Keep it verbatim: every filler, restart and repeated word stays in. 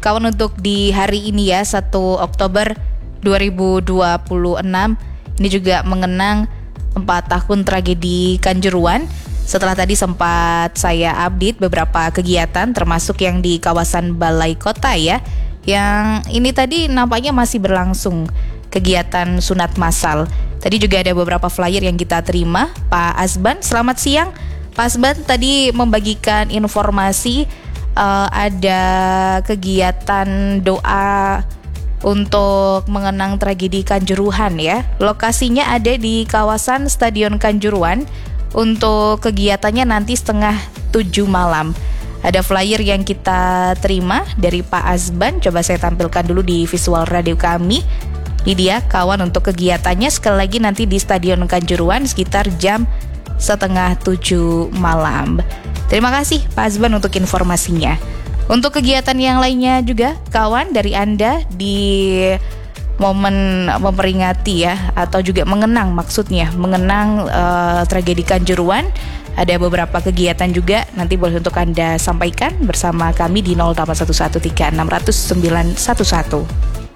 kawan untuk di hari ini ya, satu Oktober dua ribu dua puluh enam, ini juga mengenang empat tahun tragedi Kanjuruhan. Setelah tadi sempat saya update beberapa kegiatan termasuk yang di kawasan Balai Kota ya, yang ini tadi nampaknya masih berlangsung kegiatan sunat massal. Tadi juga ada beberapa flyer yang kita terima. Pak Azban, selamat siang. Pak Azban tadi membagikan informasi uh, ada kegiatan doa untuk mengenang tragedi Kanjuruhan ya. Lokasinya ada di kawasan Stadion Kanjuruhan. Untuk kegiatannya nanti setengah tujuh malam. Ada flyer yang kita terima dari Pak Azban. Coba saya tampilkan dulu di visual radio kami. Ini dia kawan untuk kegiatannya, sekali lagi nanti di Stadion Kanjuruhan sekitar jam setengah tujuh malam. Terima kasih Pak Azban untuk informasinya. Untuk kegiatan yang lainnya juga kawan dari Anda di momen memperingati ya, atau juga mengenang, maksudnya mengenang uh, tragedi Kanjuruhan, ada beberapa kegiatan juga, nanti boleh untuk Anda sampaikan bersama kami di nol delapan satu satu tiga enam nol nol sembilan satu satu.